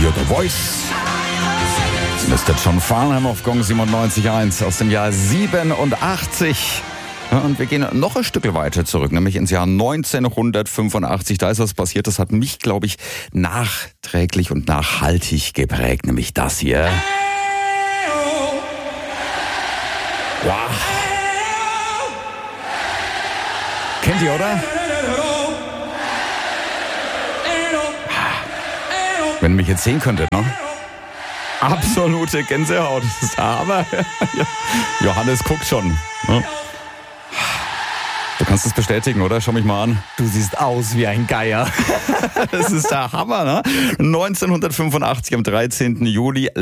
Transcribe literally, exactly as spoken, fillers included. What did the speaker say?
für The Voice. Mister John Farnham auf Gong siebenundneunzig Komma eins aus dem Jahr siebenundachtzig. Ja, und wir gehen noch ein Stück weiter zurück, nämlich ins Jahr neunzehnhundertfünfundachtzig. Da ist was passiert, das hat mich, glaube ich, nachträglich und nachhaltig geprägt, nämlich das hier. Wow. Kennt ihr, oder? Wenn ihr mich jetzt sehen könntet, ne? Absolute Gänsehaut. Das ist der Hammer. Johannes guckt schon. Ne? Du kannst es bestätigen, oder? Schau mich mal an. Du siehst aus wie ein Geier. Das ist der Hammer, ne? neunzehnhundertfünfundachtzig am dreizehnten Juli